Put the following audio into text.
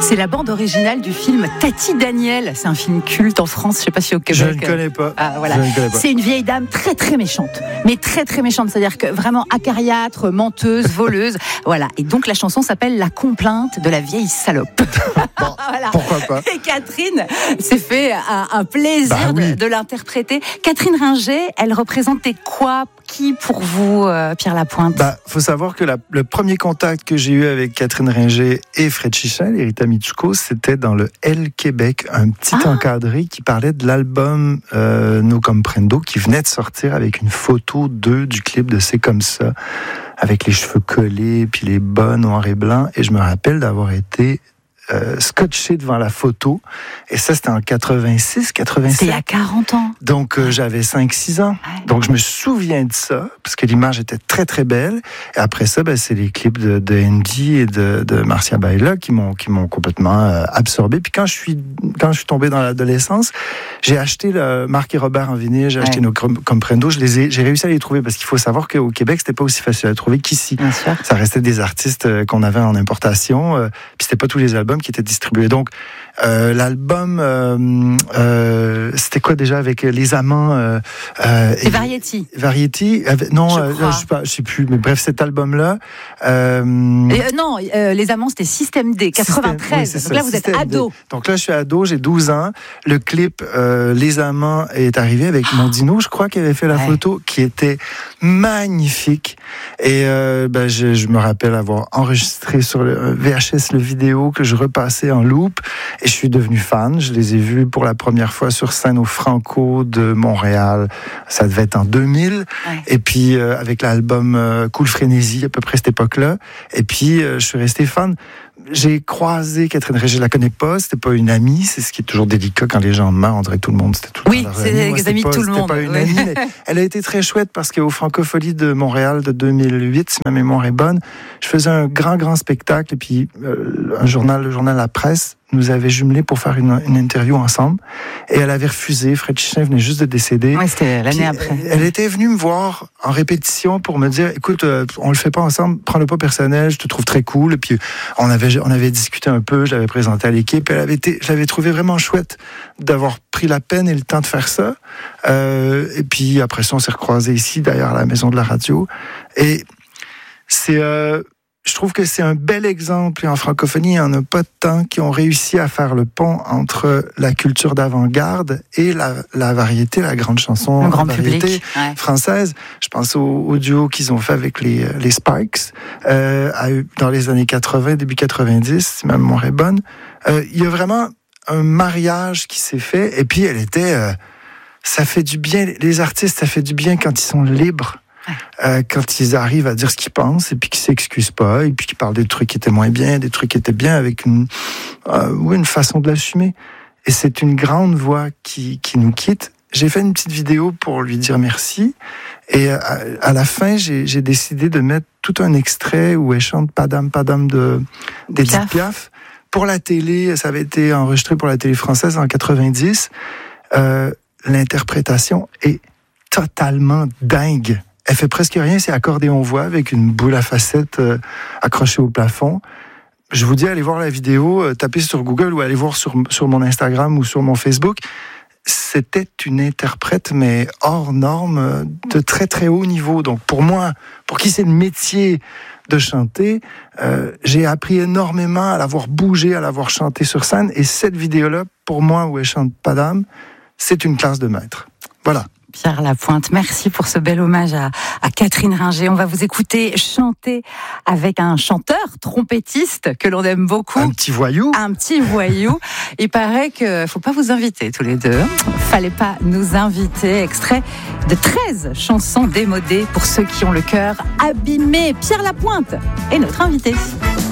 C'est la bande originale du film Tati Daniel. C'est un film culte en France, je ne sais pas si au Québec. Je ne connais pas. Voilà. Je ne connais pas. C'est une vieille dame très très méchante, mais très très méchante, c'est-à-dire que vraiment acariâtre, menteuse, voleuse. Voilà. Et donc la chanson s'appelle La complainte de la vieille salope. Bon, Voilà. pourquoi pas. Et Catherine s'est fait un plaisir de l'interpréter. Catherine Ringer, elle représentait quoi, qui pour vous, Pierre Lapointe? Faut savoir que le premier contact que j'ai eu avec Catherine Ringer et Fred Chichel et Rita Mitsuko, c'était dans le Elle Québec, un petit encadré qui parlait de l'album No Comprendo qui venait de sortir avec une photo d'eux du clip de C'est comme ça, avec les cheveux collés puis les bas noirs et blancs. Et je me rappelle d'avoir été scotché devant la photo. Et ça, c'était en 86, 87. C'était il y a 40 ans. Donc, j'avais 5-6 ans. Ouais. Donc, je me souviens de ça, parce que l'image était très, très belle. Et après ça, c'est les clips de Andy et de Marcia Baila qui m'ont complètement absorbé. Puis quand je suis tombé dans l'adolescence, j'ai acheté le Marc et Robert en vinyle, j'ai acheté nos Comprendo. J'ai réussi à les trouver, parce qu'il faut savoir qu'au Québec, c'était pas aussi facile à trouver qu'ici. Bien sûr. Ça restait des artistes qu'on avait en importation, puis c'était pas tous les albums qui étaient distribués. Donc, l'album, c'était quoi déjà avec Les Amants? C'est Variety. Variety? Je sais plus, mais bref, cet album-là. Non, Les Amants, c'était Système D, 93. Donc là, vous êtes ado. Donc là, je suis ado, j'ai 12 ans. Le clip Les Amants est arrivé avec Mondino, je crois, qui avait fait la photo, qui était magnifique. Et je me rappelle avoir enregistré sur le VHS le vidéo que je repassais en loop. Et je suis devenu fan. Je les ai vus pour la première fois sur scène au Franco de Montréal. Ça devait être en 2000. Ouais. Et puis, avec l'album Cool Frénésie, à peu près cette époque-là. Et puis, je suis resté fan. J'ai croisé Catherine Ringer, je la connais pas, c'était pas une amie, c'est ce qui est toujours délicat quand les gens meurent, on dirait que tout le monde, c'était tout le temps. C'est les amis de tout le monde. C'était pas une amie, mais elle a été très chouette parce qu'au Francophonie de Montréal de 2008, si ma mémoire est bonne, je faisais un grand spectacle et puis le journal La Presse nous avait jumelés pour faire une interview ensemble et elle avait refusé. Fred Chichin venait juste de décéder. Oui, c'était l'année après. Elle était venue me voir en répétition pour me dire, écoute, on le fait pas ensemble, prends-le pas personnel, je te trouve très cool. Et puis on avait discuté un peu, je l'avais présenté à l'équipe, je l'avais trouvé vraiment chouette d'avoir pris la peine et le temps de faire ça. Et puis après ça, on s'est recroisés ici, derrière la maison de la radio. Et je trouve que c'est un bel exemple, et en francophonie, il n'y en a pas tant qui ont réussi à faire le pont entre la culture d'avant-garde et la variété, la grande chanson, grand variété française. Je pense au duo qu'ils ont fait avec les Sparks dans les années 80, début 90, si ma mémoire est bonne. Il y a vraiment un mariage qui s'est fait, et puis ça fait du bien, les artistes, ça fait du bien quand ils sont libres. Quand ils arrivent à dire ce qu'ils pensent et puis qu'ils s'excusent pas et puis qu'ils parlent des trucs qui étaient moins bien, des trucs qui étaient bien avec une façon de l'assumer. Et c'est une grande voix qui nous quitte. J'ai fait une petite vidéo pour lui dire merci et à la fin, j'ai décidé de mettre tout un extrait où elle chante Padam Padam d'Edith Piaf pour la télé. Ça avait été enregistré pour la télé française en 90. L'interprétation est totalement dingue. Elle fait presque rien, c'est accordéon-voix avec une boule à facettes accrochée au plafond. Je vous dis, allez voir la vidéo, tapez sur Google ou allez voir sur mon Instagram ou sur mon Facebook. C'était une interprète, mais hors norme, de très très haut niveau. Donc pour moi, pour qui c'est le métier de chanter, j'ai appris énormément à la voir bouger, à la voir chanter sur scène. Et cette vidéo-là, pour moi, où elle chante Padam, c'est une classe de maître. Voilà. Pierre Lapointe, merci pour ce bel hommage à Catherine Ringer. On va vous écouter chanter avec un chanteur trompettiste que l'on aime beaucoup. Un petit voyou. Il paraît que faut pas vous inviter tous les deux. Fallait pas nous inviter. Extrait de 13 chansons démodées pour ceux qui ont le cœur abîmé. Pierre Lapointe est notre invité.